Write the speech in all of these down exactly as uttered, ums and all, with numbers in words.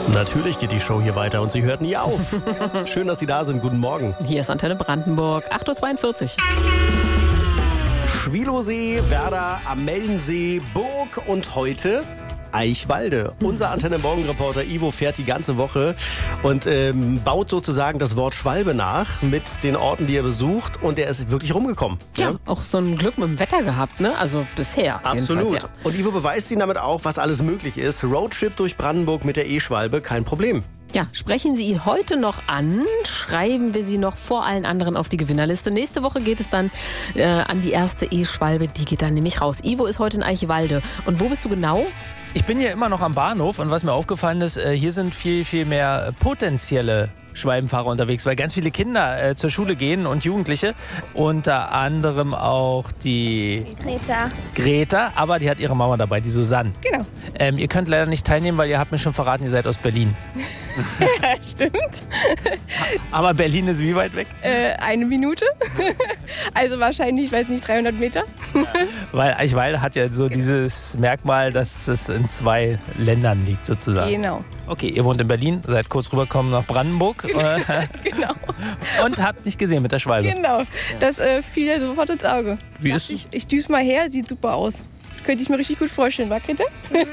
Natürlich geht die Show hier weiter und sie hört nie auf. Schön, dass Sie da sind. Guten Morgen. Hier ist Antenne Brandenburg, acht Uhr zweiundvierzig. Schwilosee, Werder, Amellensee, Burg und heute Eichwalde. Unser Antenne-Morgen-Reporter Ivo fährt die ganze Woche und ähm, baut sozusagen das Wort Schwalbe nach mit den Orten, die er besucht. Und er ist wirklich rumgekommen. Ja, ne? auch so ein Glück mit dem Wetter gehabt, ne? Also bisher. Absolut. Ja. Und Ivo beweist Ihnen damit auch, was alles möglich ist. Roadtrip durch Brandenburg mit der E-Schwalbe, kein Problem. Ja, sprechen Sie ihn heute noch an, schreiben wir Sie noch vor allen anderen auf die Gewinnerliste. Nächste Woche geht es dann äh, an die erste E-Schwalbe, die geht dann nämlich raus. Ivo ist heute in Eichwalde. Und wo bist du genau? Ich bin hier immer noch am Bahnhof und was mir aufgefallen ist, äh, hier sind viel, viel mehr potenzielle Schwalbenfahrer unterwegs, weil ganz viele Kinder äh, zur Schule gehen und Jugendliche, unter anderem auch die Greta. Greta, aber die hat ihre Mama dabei, die Susanne. Genau. Ähm, ihr könnt leider nicht teilnehmen, weil ihr habt mir schon verraten, ihr seid aus Berlin. Ja, stimmt. Aber Berlin ist wie weit weg? Äh, eine Minute. Also wahrscheinlich, ich weiß nicht, dreihundert Meter. Weil Eichwalde hat ja so dieses Merkmal, dass es in zwei Ländern liegt sozusagen. Genau. Okay, ihr wohnt in Berlin, seid kurz rübergekommen nach Brandenburg Genau. und habt mich gesehen mit der Schwalbe. Genau. Das äh, fiel ja sofort ins Auge. Wie ist Dachte ich, ich düse mal her, sieht super aus. Das könnte ich mir richtig gut vorstellen, wa, Greta?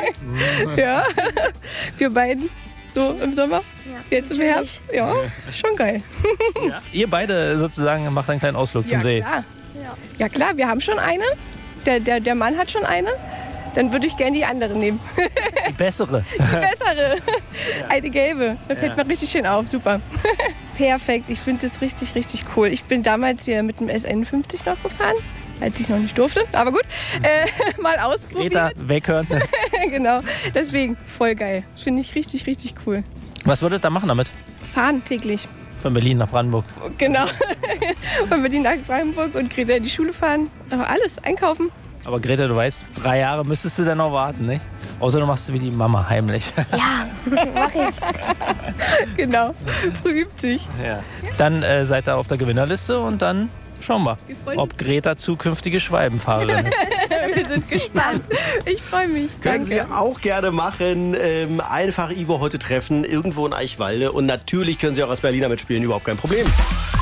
Ja. Wir beiden. So im Sommer, Ja, jetzt im natürlich. Herbst. Ja, schon geil. Ja. Ihr beide sozusagen macht einen kleinen Ausflug zum ja, See. Klar. Ja. Ja klar, wir haben schon eine. Der, der, der Mann hat schon eine. Dann würde ich gerne die andere nehmen. Die bessere. Die bessere. Eine gelbe. Da fällt Ja. mir richtig schön auf. Super. Perfekt. Ich finde das richtig, richtig cool. Ich bin damals hier mit dem S N fünfzig noch gefahren, als ich noch nicht durfte. Aber gut, äh, mal ausprobiert. Greta, weghören. Genau. Deswegen voll geil. Finde ich richtig, richtig cool. Was würdet ihr machen damit? Fahren täglich. Von Berlin nach Brandenburg. Genau. Von Berlin nach Brandenburg und Greta in die Schule fahren. Aber alles, einkaufen. Aber Greta, du weißt, drei Jahre müsstest du dann noch warten, nicht? Außer du machst es wie die Mama heimlich. Ja, mach ich. Genau. Früh übt sich. Ja. Dann äh, seid ihr auf der Gewinnerliste und dann schauen wir, Wir freuen ob uns. Greta zukünftige Schwalbenfahrerin ist. Wir sind gespannt. Ich freue mich. Können Danke. Sie auch gerne machen. Ähm, einfach Ivo heute treffen, irgendwo in Eichwalde. Und natürlich können Sie auch als Berliner mitspielen, überhaupt kein Problem.